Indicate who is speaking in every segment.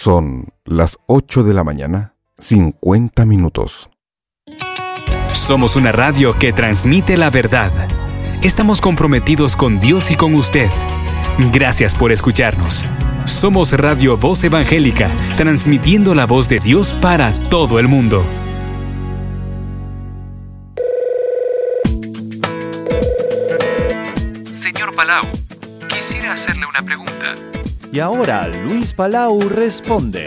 Speaker 1: Son las 8 de la mañana, 50 minutos.
Speaker 2: Somos una radio que transmite la verdad. Estamos comprometidos con Dios y con usted. Gracias por escucharnos. Somos Radio Voz Evangélica, transmitiendo la voz de Dios para todo el mundo.
Speaker 3: Señor Palau, quisiera hacerle una pregunta.
Speaker 4: Y ahora Luis Palau responde.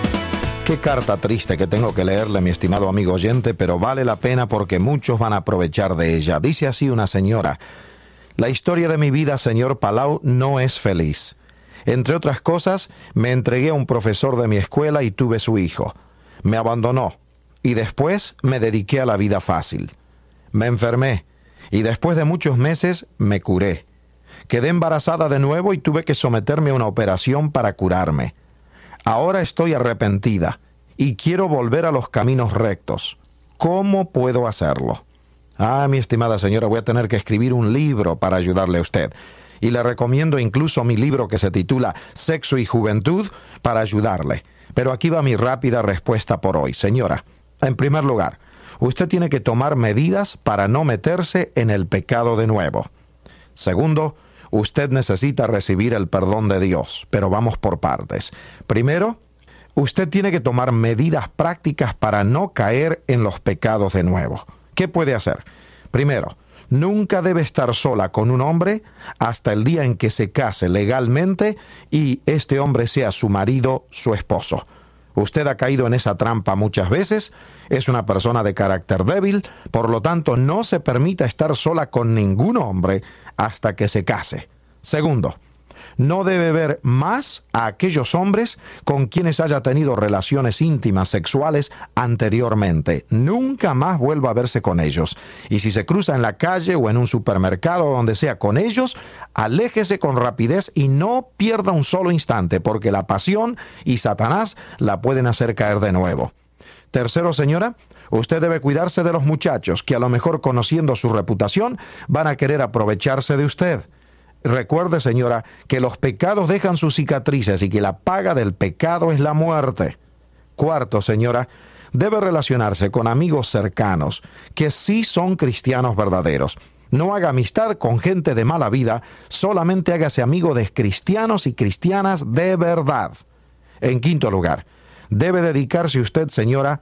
Speaker 5: Qué carta triste que tengo que leerle, mi estimado amigo oyente, pero vale la pena porque muchos van a aprovechar de ella. Dice así una señora: la historia de mi vida, señor Palau, no es feliz. Entre otras cosas, me entregué a un profesor de mi escuela y tuve su hijo. Me abandonó y después me dediqué a la vida fácil. Me enfermé y después de muchos meses me curé. Quedé embarazada de nuevo y tuve que someterme a una operación para curarme. Ahora estoy arrepentida y quiero volver a los caminos rectos. ¿Cómo puedo hacerlo? Mi estimada señora, voy a tener que escribir un libro para ayudarle a usted. Y le recomiendo incluso mi libro que se titula Sexo y Juventud para ayudarle. Pero aquí va mi rápida respuesta por hoy. Señora, en primer lugar, usted tiene que tomar medidas para no meterse en el pecado de nuevo. Segundo, usted necesita recibir el perdón de Dios, pero vamos por partes. Primero, usted tiene que tomar medidas prácticas para no caer en los pecados de nuevo. ¿Qué puede hacer? Primero, nunca debe estar sola con un hombre hasta el día en que se case legalmente y este hombre sea su marido, su esposo. Usted ha caído en esa trampa muchas veces, es una persona de carácter débil, por lo tanto no se permita estar sola con ningún hombre hasta que se case. Segundo, no debe ver más a aquellos hombres con quienes haya tenido relaciones íntimas sexuales anteriormente. Nunca más vuelva a verse con ellos. Y si se cruza en la calle o en un supermercado o donde sea con ellos, aléjese con rapidez y no pierda un solo instante, porque la pasión y Satanás la pueden hacer caer de nuevo. Tercero, señora, usted debe cuidarse de los muchachos que a lo mejor, conociendo su reputación, van a querer aprovecharse de usted. Recuerde, señora, que los pecados dejan sus cicatrices y que la paga del pecado es la muerte. Cuarto, señora, debe relacionarse con amigos cercanos que sí son cristianos verdaderos. No haga amistad con gente de mala vida, solamente hágase amigo de cristianos y cristianas de verdad. En quinto lugar, debe dedicarse usted, señora,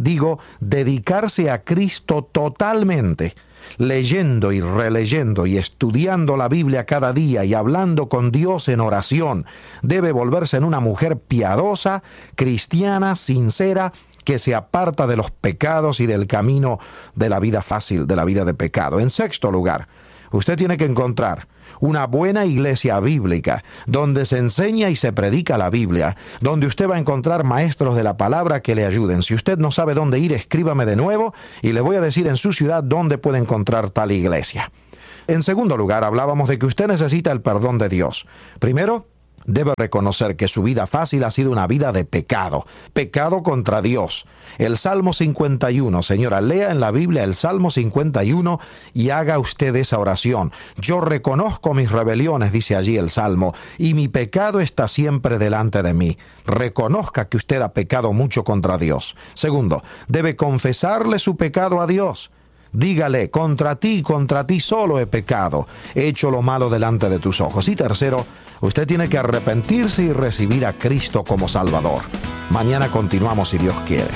Speaker 5: dedicarse a Cristo totalmente, leyendo y releyendo y estudiando la Biblia cada día y hablando con Dios en oración. Debe volverse en una mujer piadosa, cristiana, sincera, que se aparta de los pecados y del camino de la vida fácil, de la vida de pecado. En sexto lugar, usted tiene que encontrar una buena iglesia bíblica, donde se enseña y se predica la Biblia, donde usted va a encontrar maestros de la palabra que le ayuden. Si usted no sabe dónde ir, escríbame de nuevo y le voy a decir en su ciudad dónde puede encontrar tal iglesia. En segundo lugar, hablábamos de que usted necesita el perdón de Dios. Primero, debe reconocer que su vida fácil ha sido una vida de pecado contra Dios. El Salmo 51, señora, lea en la Biblia el Salmo 51 y haga usted esa oración. Yo reconozco mis rebeliones, dice allí el Salmo, y mi pecado está siempre delante de mí. Reconozca que usted ha pecado mucho contra Dios. Segundo, debe confesarle su pecado a Dios. Dígale: contra ti solo he pecado, he hecho lo malo delante de tus ojos. Y tercero, usted tiene que arrepentirse y recibir a Cristo como Salvador. Mañana continuamos si Dios quiere.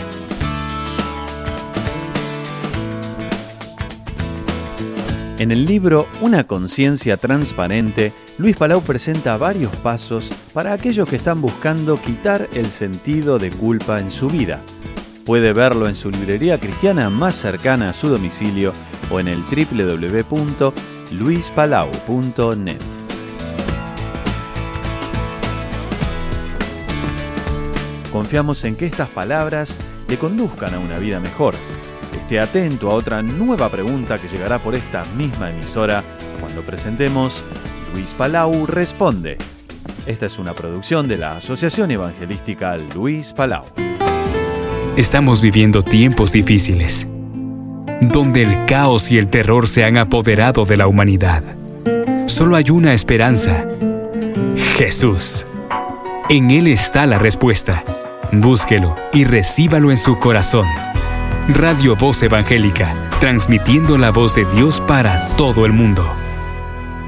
Speaker 4: En el libro Una conciencia transparente, Luis Palau presenta varios pasos para aquellos que están buscando quitar el sentido de culpa en su vida. Puede verlo en su librería cristiana más cercana a su domicilio o en el www.luispalau.net. Confiamos en que estas palabras le conduzcan a una vida mejor. Esté atento a otra nueva pregunta que llegará por esta misma emisora cuando presentemos Luis Palau Responde. Esta es una producción de la Asociación Evangelística Luis Palau.
Speaker 2: Estamos viviendo tiempos difíciles, donde el caos y el terror se han apoderado de la humanidad. Solo hay una esperanza: Jesús. En Él está la respuesta. Búsquelo y recíbalo en su corazón. Radio Voz Evangélica, transmitiendo la voz de Dios para todo el mundo.